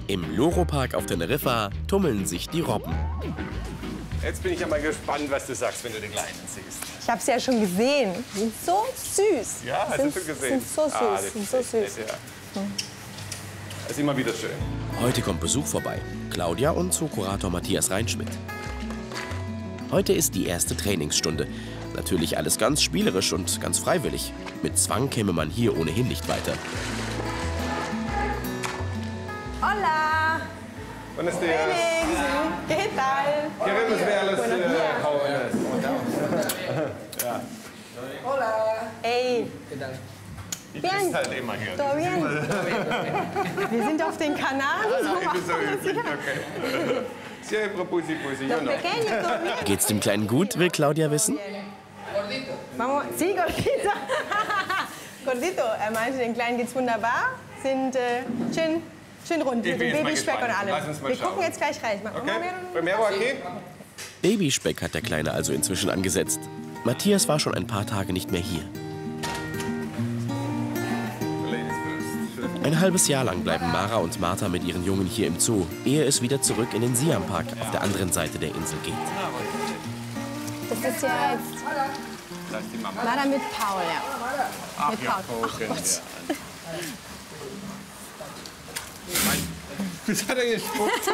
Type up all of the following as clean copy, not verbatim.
Im Loro-Park auf Teneriffa tummeln sich die Robben. Jetzt bin ich ja mal gespannt, was du sagst, wenn du den Kleinen siehst. Ich habe sie ja schon gesehen. Die sind so süß. Ja, hast du schon gesehen? Sind so süß. Das Sind ist so echt süß. nett, ja. Das ist immer wieder schön. Heute kommt Besuch vorbei. Claudia und Zookurator Matthias Reinschmidt. Heute ist die erste Trainingsstunde. Natürlich alles ganz spielerisch und ganz freiwillig. Mit Zwang käme man hier ohnehin nicht weiter. Hola. Buenos días. ¿Qué tal? Queremos ver los jóvenes. Ja. Ey, Ich bin halt immer hier. todo bien? Wir sind auf den Kanaren. So Das ist so üblich, okay. Siempre pussy, pussy, yo no. pequeño, todo bien. Geht's dem Kleinen gut, will Claudia wissen? Vamos. Sí, gordito. Gordito. Er meinte, den Kleinen geht's wunderbar. Sind schön rund Ich mit bin dem jetzt mal Babyspeck und gespannt. allem. Lass uns mal Wir schauen. gucken jetzt gleich rein. Okay? Primero aquí. Babyspeck hat der Kleine also inzwischen angesetzt. Matthias war schon ein paar Tage nicht mehr hier. Ladies first. Ein halbes Jahr lang bleiben Mara und Martha mit ihren Jungen hier im Zoo, ehe es wieder zurück in den Siam-Park auf der anderen Seite der Insel geht. Das ist ja jetzt Das ist die Mama. Mara mit Paul, ja. Ach Mit ja, Paul. okay. Ja. Das hat er gespuckt.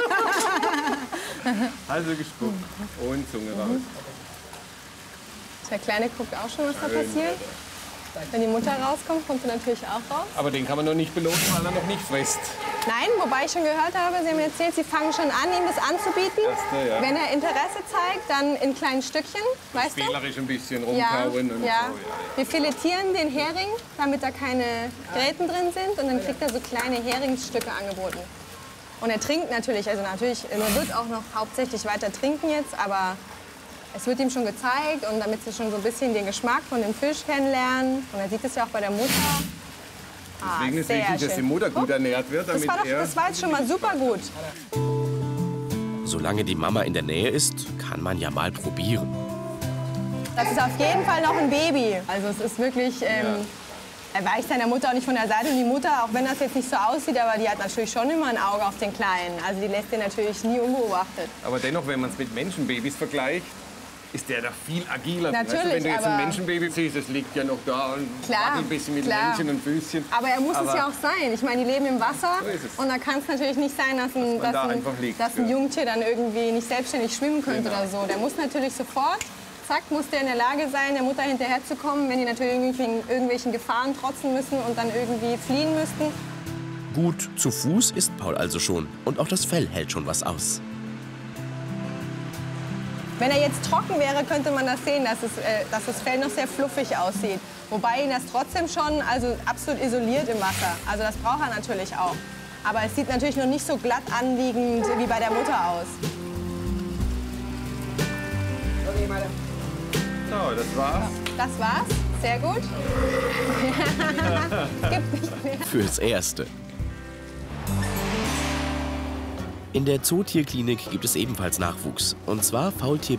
Also gespuckt. Und Zunge raus. Der Kleine guckt auch schon, was da passiert. Wenn die Mutter rauskommt, kommt er natürlich auch raus. Aber den kann man noch nicht belohnen, weil er noch nicht frisst. Nein, wobei ich schon gehört habe, Sie haben mir erzählt, Sie fangen schon an, ihm das anzubieten. Erste, ja. Wenn er Interesse zeigt, dann in kleinen Stückchen, weißt du? Spielerisch ein bisschen Ja, rumkauen und ja. so. Ja. Wir filetieren den Hering, damit da keine Gräten drin sind. Und dann kriegt er so kleine Heringsstücke angeboten. Und er trinkt natürlich, er wird auch noch hauptsächlich weiter trinken jetzt, aber es wird ihm schon gezeigt und damit sie schon so ein bisschen den Geschmack von dem Fisch kennenlernen. Und er sieht es ja auch bei der Mutter. Deswegen ist sehr wichtig, dass die schön. Mutter gut ernährt wird, damit Das war jetzt schon mal super gut. Solange die Mama in der Nähe ist, kann man ja mal probieren. Das ist auf jeden Fall noch ein Baby. Also es ist wirklich, er weicht seiner Mutter auch nicht von der Seite. Und die Mutter, auch wenn das jetzt nicht so aussieht, aber die hat natürlich schon immer ein Auge auf den Kleinen. Also die lässt den natürlich nie unbeobachtet. Aber dennoch, wenn man es mit Menschenbabys vergleicht, ist der da viel agiler. Natürlich, weißt du, wenn du jetzt ein aber- Menschenbaby siehst, das liegt ja noch da und wackelt ein bisschen mit Händchen und Füßchen. Aber er muss es ja auch sein. Ich meine, die leben im Wasser. So ist es. Und da kann es natürlich nicht sein, dass ein, man da einfach liegt, dass ein ja. Jungtier dann irgendwie nicht selbstständig schwimmen könnte Genau. oder so. Der muss natürlich sofort, zack, muss der in der Lage sein, der Mutter hinterherzukommen, wenn die natürlich irgendwelchen Gefahren trotzen müssen und dann irgendwie fliehen müssten. Gut zu Fuß ist Paul also schon. Und auch das Fell hält schon was aus. Wenn er jetzt trocken wäre, könnte man das sehen, dass das Fell noch sehr fluffig aussieht. Wobei ihn das trotzdem schon absolut isoliert im Wasser. Also das braucht er natürlich auch. Aber es sieht natürlich noch nicht so glatt anliegend wie bei der Mutter aus. So, das war's. Das war's. Sehr gut. Gibt nicht mehr. Fürs Erste. In der Zootierklinik gibt es ebenfalls Nachwuchs. Und zwar Faultier